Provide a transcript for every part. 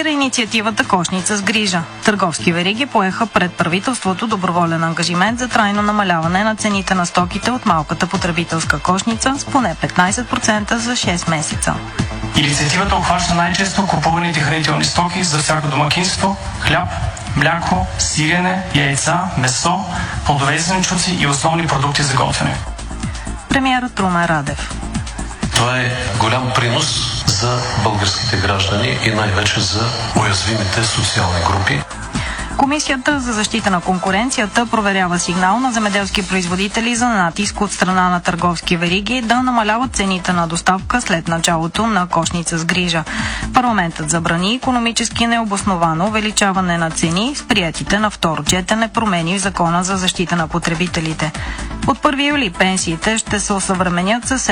Стартира инициативата Кошница с грижа. Търговски вериги поеха пред правителството доброволен ангажимент за трайно намаляване на цените на стоките от малката потребителска кошница с поне 15% за 6 месеца. Инициативата обхваща най-често купуваните хранителни стоки за всяко домакинство: хляб, мляко, сирене, яйца, месо, плодове и зеленчуци и основни продукти за готвене. Премиерът Румен Радев. Това е голям принос за българските граждани и най-вече за уязвимите социални групи. Комисията за защита на конкуренцията проверява сигнал на земеделски производители за натиск от страна на търговски вериги да намаляват цените на доставка след началото на Кошница с грижа. Парламентът забрани икономически необосновано увеличаване на цени с приетите на второ четене промени в Закона за защита на потребителите. От 1 юли пенсиите ще се осъвременят с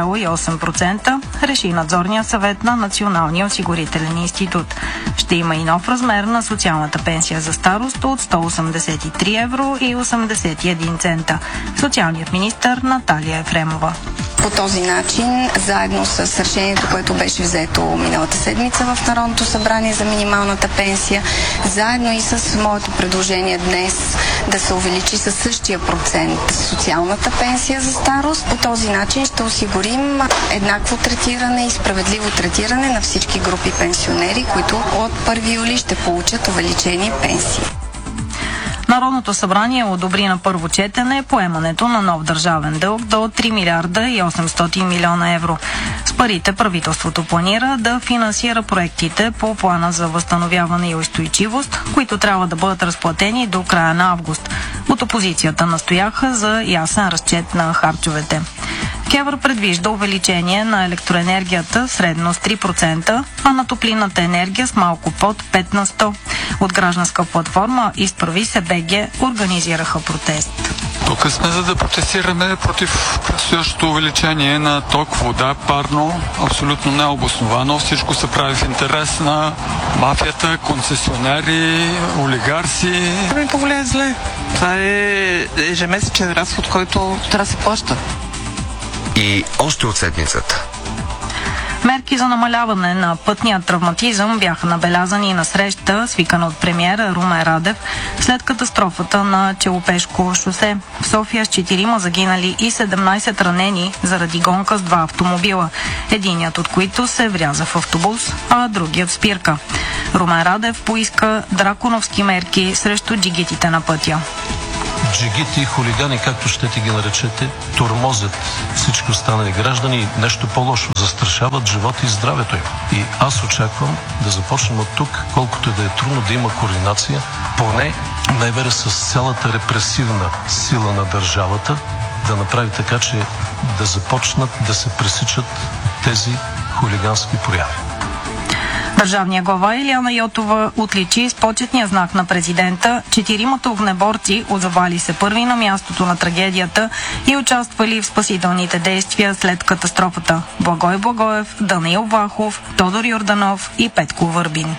7,8%, реши надзорния съвет на Националния осигурителен институт. Ще има и нов размер на социалната пенсия за старост от 183 евро и 81 цента. Социалният министър Наталия Ефремова. По този начин, заедно с решението, което беше взето миналата седмица в Народното събрание за минималната пенсия, заедно и с моето предложение днес да се увеличи със същия процент социалната пенсия за старост, по този начин ще осигурим еднакво третиране и справедливо третиране на всички групи пенсионери, които от 1 юли ще получат увеличени пенсии. Народното събрание одобри на първо четене поемането на нов държавен дълг до 3 милиарда и 800 милиона евро. С парите правителството планира да финансира проектите по плана за възстановяване и устойчивост, които трябва да бъдат разплатени до края на август. От опозицията настояха за ясен разчет на харчовете. КЕВР предвижда увеличение на електроенергията средно с 3%, а на топлинната енергия с малко под 5 на 100. От гражданска платформа Изправи се БГ организираха протест. Тук сме за да протестираме против предстоящото увеличение на ток, вода, парно, абсолютно необосновано. Всичко се прави в интерес на мафията, концесионери, олигарси. Това ми повлияе зле. Това е ежемесечен разход, който трябва да се плаща. И още от седмицата. Мерки за намаляване на пътния травматизъм бяха набелязани на среща, свикана от премиера Румен Радев, след катастрофата на Челопешко шосе. В София с 4 загинали и 17 ранени заради гонка с 2 автомобила. Единият от които се вряза в автобус, а другият в спирка. Румен Радев поиска драконовски мерки срещу джигитите на пътя. Джигити и хулигани, както щете ги наречете, тормозят всички останали граждани и нещо по-лошо, застрашават живота и здравето им. И аз очаквам да започнем от тук, колкото и да е трудно, да има координация, поне най-вере с цялата репресивна сила на държавата, да направи така, че да започнат да се пресичат тези хулигански прояви. Държавния глава Илияна Йотова отличи с почетния знак на президента 4 огнеборци, озовали се първи на мястото на трагедията и участвали в спасителните действия след катастрофата. Благой Благоев, Даниил Влахов, Тодор Йорданов и Петко Върбин.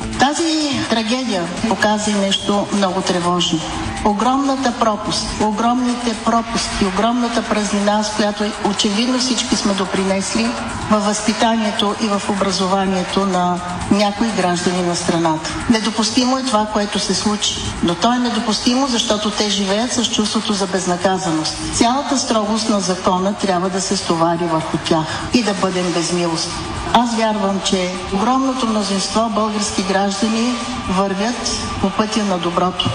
Тази трагедия показа нещо много тревожно. Огромната пропаст, огромните пропуски, огромната празнина, с която очевидно всички сме допринесли във възпитанието и в образованието на някои граждани на страната. Недопустимо е това, което се случи. Но то е недопустимо, защото те живеят с чувството за безнаказаност. Цялата строгост на закона трябва да се стовари върху тях и да бъдем безмилостни. Аз вярвам, че огромното мнозинство български граждани вървят по пътя на доброто,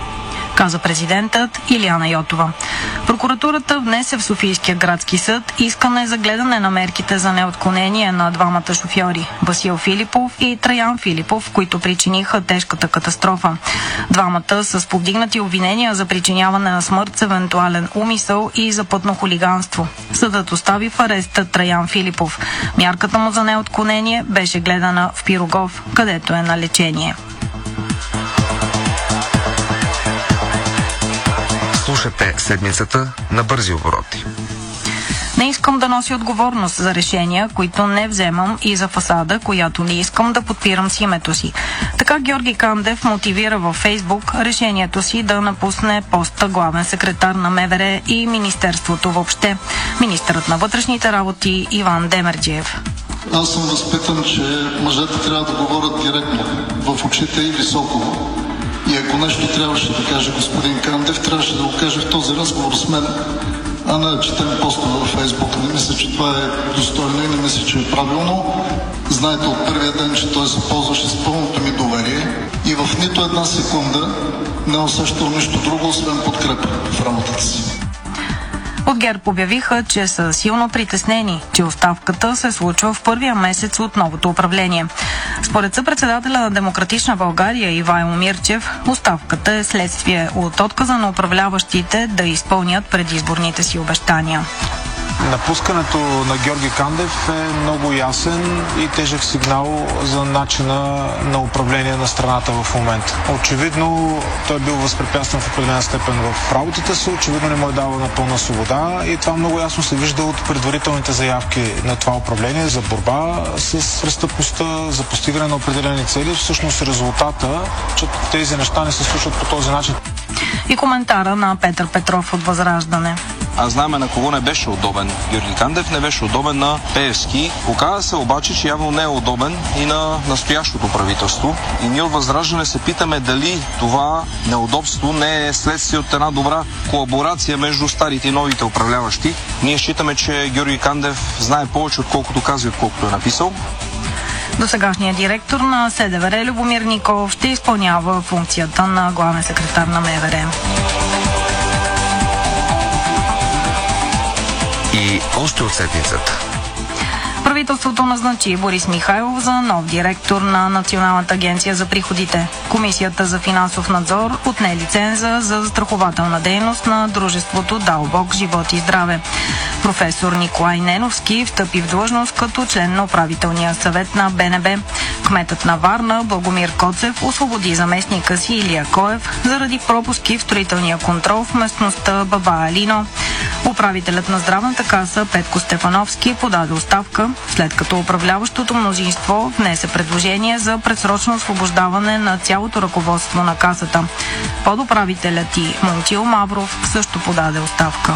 каза президентът Илияна Йотова. Прокуратурата внесе в Софийския градски съд искане за гледане на мерките за неотклонение на двамата шофьори – Васил Филипов и Траян Филипов, които причиниха тежката катастрофа. Двамата с повдигнати обвинения за причиняване на смърт с евентуален умисъл и за пътно хулиганство. Съдът остави в ареста Траян Филипов. Мярката му за неотклонение беше гледана в Пирогов, където е на лечение. Слушате седмицата на бързи обороти. Не искам да нося отговорност за решения, които не вземам, и за фасада, която не искам да подпирам с името си. Така Георги Кандев мотивира във Фейсбук решението си да напусне поста главен секретар на МВР и Министерството въобще. Министърът на вътрешните работи Иван Демерджиев. Аз съм възпитан, че мъжете трябва да говорят директно в очите и високо. И ако нещо трябваше да каже господин Кандев, трябваше да го каже в този разговор с мен, а не да четем постове във Фейсбук. Не мисля, че това е достойно и не мисля, че е правилно. Знаете от първия ден, че той се ползваше с пълното ми доверие и в нито една секунда не усещал нищо друго, освен подкрепа в работата си. От ГЕРБ обявиха, че са силно притеснени, че оставката се случва в първия месец от новото управление. Според съпредседателя на Демократична България Ивайло Мирчев, оставката е следствие от отказа на управляващите да изпълнят предизборните си обещания. Напускането на Георги Кандев е много ясен и тежък сигнал за начина на управление на страната в момента. Очевидно той е бил възпрепятстван в определена степен в работата си, очевидно не му е дава напълна свобода и това много ясно се вижда от предварителните заявки на това управление за борба с престъпността, за постигане на определени цели. Всъщност резултата, че тези неща не се случват по този начин. И коментара на Петър Петров от Възраждане. А знаем на кого не беше удобен Георги Кандев, не беше удобен на Пеевски. Оказа се обаче, че явно не е удобен и на настоящото правителство. И ние от Възраждане се питаме дали това неудобство не е следствие от една добра колаборация между старите и новите управляващи. Ние считаме, че Георги Кандев знае повече отколкото казва, отколкото е написал. Досегашният директор на СДВР Любомир Николов ще изпълнява функцията на главен секретар на МВР. И още от седмицата. Правителството назначи Борис Михайлов за нов директор на Националната агенция за приходите. Комисията за финансов надзор отне лиценза за застрахователна дейност на дружеството Дал Бог, живот и здраве. Професор Николай Неновски встъпи в длъжност като член на управителния съвет на БНБ. Кметът на Варна Благомир Коцев освободи заместника си Илия Коев заради пропуски в строителния контрол в местността Баба Алино. Управителят на здравната каса Петко Стефановски подаде оставка, след като управляващото мнозинство внесе предложение за предсрочно освобождаване на цялото ръководство на касата. Подуправителят и Момчил Мавров също подаде оставка.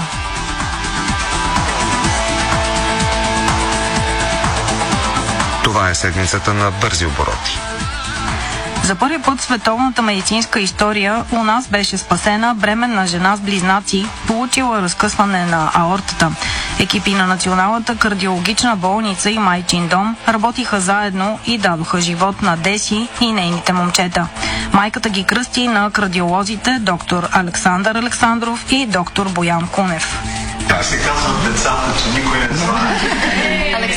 Това е седмицата на бързи обороти. За първи път в световната медицинска история у нас беше спасена бременна жена с близнаци, получила разкъсване на аортата. Екипи на Националната кардиологична болница и Майчин дом работиха заедно и дадоха живот на Деси и нейните момчета. Майката ги кръсти на кардиолозите доктор Александър Александров и доктор Боян Кунев. Как се казват децата, че никой не знае?